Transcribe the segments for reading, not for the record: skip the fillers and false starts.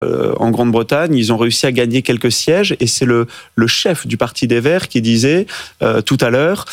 en Grande-Bretagne, ils ont réussi à gagner quelques sièges et c'est le chef du Parti des Verts qui disait tout à l'heure,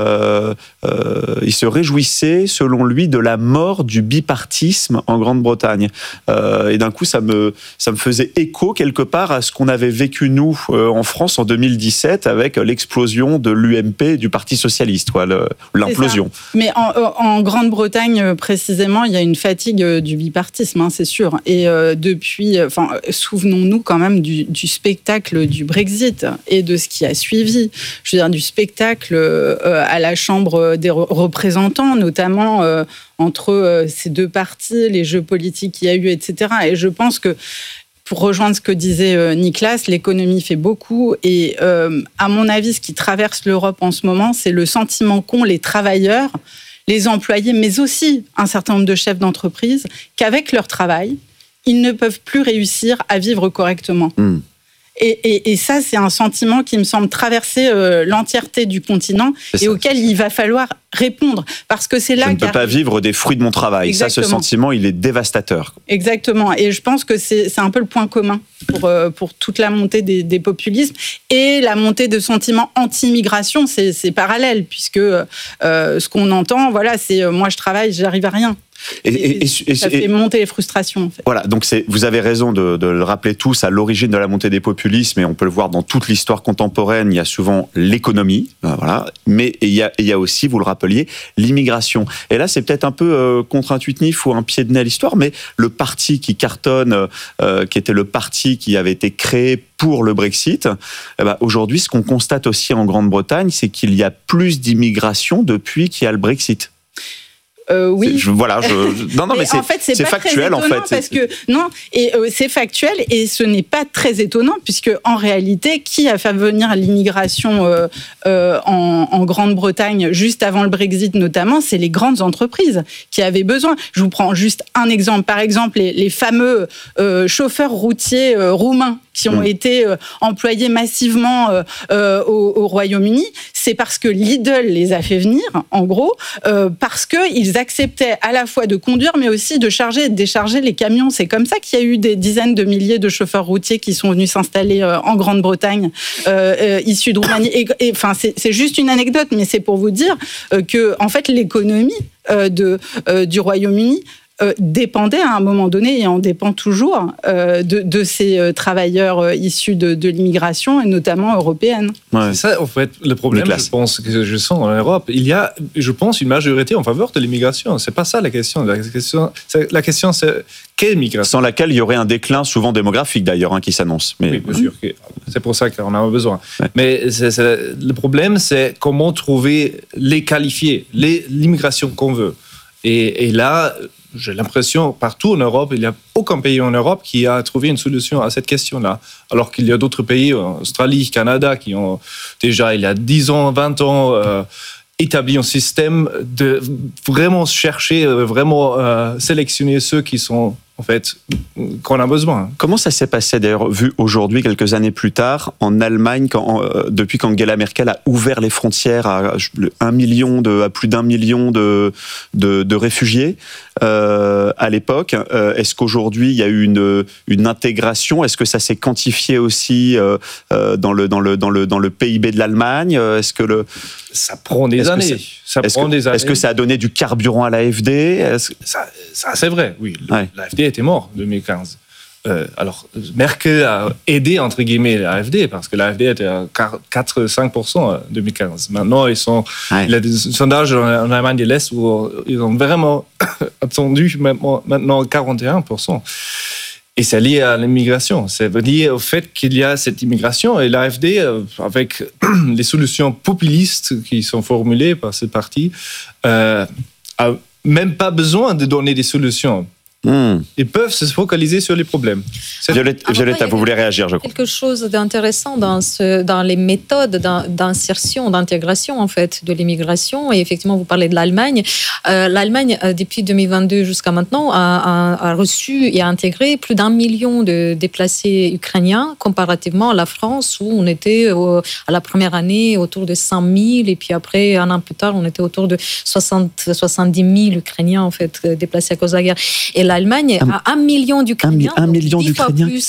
il se réjouissait selon lui de la mort du bipartisme en Grande-Bretagne. Et d'un coup, ça me faisait écho quelque part à ce qu'on avait vécu nous en France en 2017 avec l'explosion de l'UMP et du Parti socialiste, quoi, l'implosion. Mais en Grande-Bretagne précisément, il y a une fatigue du bipartisme, hein, c'est sûr. Et depuis, souvenons-nous quand même du spectacle du Brexit et de ce qui a suivi. Je veux dire, du spectacle à la Chambre des représentants, notamment entre ces deux partis, les jeux politiques qu'il y a eu, etc. Et je pense que, pour rejoindre ce que disait Nicolas, l'économie fait beaucoup. Et à mon avis, ce qui traverse l'Europe en ce moment, c'est le sentiment qu'ont les travailleurs, les employés, mais aussi un certain nombre de chefs d'entreprise, qu'avec leur travail, ils ne peuvent plus réussir à vivre correctement. Et ça, c'est un sentiment qui me semble traverser l'entièreté du continent et auquel il va falloir répondre. Parce que c'est là je ne peux pas vivre des fruits de mon travail. Exactement. Ça, ce sentiment, il est dévastateur. Exactement. Et je pense que c'est un peu le point commun pour toute la montée des populismes et la montée de sentiments anti-immigration. C'est parallèle, puisque ce qu'on entend, voilà, c'est moi je travaille, j'arrive à rien. Et ça fait monter les frustrations. En fait. Voilà, donc vous avez raison de le rappeler tous, à l'origine de la montée des populismes, et on peut le voir dans toute l'histoire contemporaine, il y a souvent l'économie, voilà, mais il y a aussi, vous le rappeliez, l'immigration. Et là, c'est peut-être un peu contre-intuitif ou un pied de nez à l'histoire, mais le parti qui cartonne, qui était le parti qui avait été créé pour le Brexit, aujourd'hui, ce qu'on constate aussi en Grande-Bretagne, c'est qu'il y a plus d'immigration depuis qu'il y a le Brexit. Oui. Non, mais en fait, c'est pas factuel, très étonnant, parce que c'est factuel et ce n'est pas très étonnant puisque en réalité, qui a fait venir l'immigration en Grande-Bretagne juste avant le Brexit notamment, c'est les grandes entreprises qui avaient besoin. Je vous prends juste un exemple. Par exemple, les fameux chauffeurs routiers roumains qui ont été employés massivement au Royaume-Uni, c'est parce que Lidl les a fait venir, en gros, parce qu'ils acceptaient à la fois de conduire, mais aussi de charger et de décharger les camions. C'est comme ça qu'il y a eu des dizaines de milliers de chauffeurs routiers qui sont venus s'installer en Grande-Bretagne, issus de Roumanie. Enfin, c'est juste une anecdote, mais c'est pour vous dire que, en fait, l'économie du Royaume-Uni dépendait à un moment donné, et en dépend toujours, de ces travailleurs issus de l'immigration, et notamment européenne. Ouais. C'est ça, en fait, le problème, je pense, que je sens en Europe. Il y a, je pense, une majorité en faveur de l'immigration. C'est pas ça la question. La question, c'est quelle migration ? Sans laquelle il y aurait un déclin, souvent démographique d'ailleurs, qui s'annonce. Mais... Oui, bien sûr. C'est pour ça qu'on a besoin. Ouais. Mais le problème, c'est comment trouver les qualifiés, l'immigration qu'on veut. Et là, j'ai l'impression, partout en Europe, il n'y a aucun pays en Europe qui a trouvé une solution à cette question-là. Alors qu'il y a d'autres pays, Australie, Canada, qui ont déjà, il y a 10 ans, 20 ans, établi un système de vraiment chercher, vraiment sélectionner ceux qui sont, en fait, qu'on a besoin. Comment ça s'est passé, d'ailleurs, vu aujourd'hui, quelques années plus tard, en Allemagne, depuis qu'Angela Merkel a ouvert les frontières à plus d'1 million de réfugiés à l'époque. Est-ce qu'aujourd'hui, il y a eu une intégration ? Est-ce que ça s'est quantifié aussi dans le PIB de l'Allemagne ? Est-ce que ça prend des années. Est-ce que ça a donné du carburant à l'AfD ? Ça, c'est vrai, oui. L'AfD était mort en 2015. Alors, Merkel a aidé, entre guillemets, l'AfD, parce que l'AfD était à 4-5% en 2015. Maintenant, il y a des sondages en Allemagne de l'Est où ils ont vraiment attendu maintenant 41%. Et c'est lié à l'immigration. C'est lié au fait qu'il y a cette immigration. Et l'AfD, avec les solutions populistes qui sont formulées par ce parti, a même pas besoin de donner des solutions. Ils peuvent se focaliser sur les problèmes. Violetta, vous voulez réagir, je crois. Quelque chose d'intéressant dans les méthodes d'insertion, d'intégration en fait de l'immigration. Et effectivement, vous parlez de l'Allemagne. L'Allemagne, depuis 2022 jusqu'à maintenant, a reçu et a intégré plus d'1 million de déplacés ukrainiens, comparativement à la France où on était à la première année autour de 100 000 et puis après, un an plus tard, on était autour de 70 000 Ukrainiens en fait déplacés à cause de la guerre. Et l'Allemagne a 1 million d'Ukrainiens. 1 million 10 fois d'Ukrainiens. plus